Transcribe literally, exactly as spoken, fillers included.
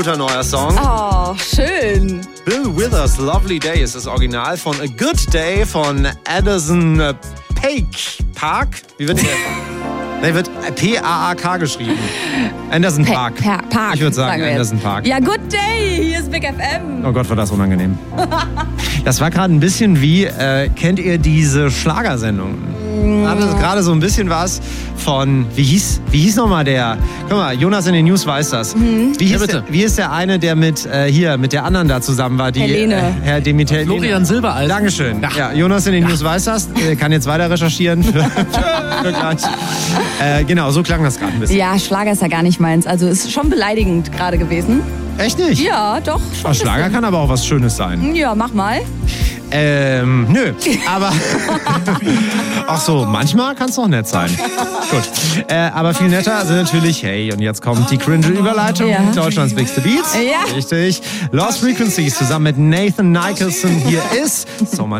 Guter neuer Song. Oh, schön. Bill Withers, Lovely Day ist das Original von A Good Day von Anderson Paak. Park? Wie wird der? Der wird P A A K geschrieben. Anderson Paak. Pa Park. Ich würde sagen, sagen Anderson Paak. Ja, Good Day. Hier ist Big F M. Oh Gott, war das unangenehm. Das war gerade ein bisschen wie, äh, kennt ihr diese Schlagersendung? Hatte gerade so ein bisschen was von, wie hieß, wie hieß nochmal der, guck mal, Jonas in den News weiß das. Mhm. Wie, hieß ja, der, wie ist der eine, der mit, äh, hier, mit der anderen da zusammen war? Die, Helene. Äh, Herr Demeter. Florian Silbereisen. Dankeschön. Ja. ja, Jonas in den ja. News weiß das, äh, kann jetzt weiter recherchieren. Für, für gleich. Äh, genau, so klang das gerade ein bisschen. Ja, Schlager ist ja gar nicht meins, also ist schon beleidigend gerade gewesen. Echt nicht? Ja, doch. Schon Schlager kann aber auch was Schönes sein. Ja, mach mal. Ähm, nö, aber ach so, manchmal kann es doch nett sein. Gut, äh, aber viel netter sind natürlich, hey, und jetzt kommt die cringe-Überleitung, ja. Deutschlands Bigste Beats. Ja. Richtig. Lost Frequencies zusammen mit Nathan Nicholson. Hier ist Sommer.